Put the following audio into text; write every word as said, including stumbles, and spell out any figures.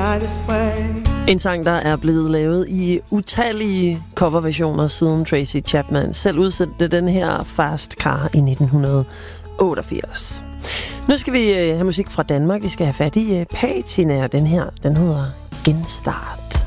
brightest way. En sang, der er blevet lavet i utallige coverversioner siden Tracy Chapman selv udsendte den her Fast Car i nitten otteogfirs. Nu skal vi have musik fra Danmark. Vi skal have fat i Patina. Den her, den hedder Genstart.